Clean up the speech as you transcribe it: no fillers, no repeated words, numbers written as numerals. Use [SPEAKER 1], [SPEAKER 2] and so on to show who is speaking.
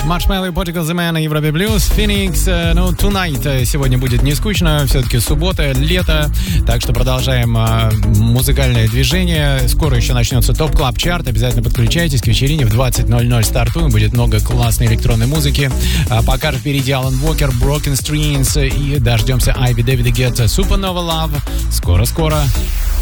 [SPEAKER 1] Marshmello и Portugal The Man на Европе Плюс. Phoenix, Tonight сегодня будет не скучно. Все-таки суббота, лето. Так что продолжаем музыкальное движение. Скоро еще начнется ТОП Клаб Чарт. Обязательно подключайтесь к вечерине. В 20:00 стартуем. Будет много классной электронной музыки. Пока же впереди Алан Уокер, Broken Strings. И дождемся Айви Дэвида Гетта, Supernova Love. Скоро-скоро.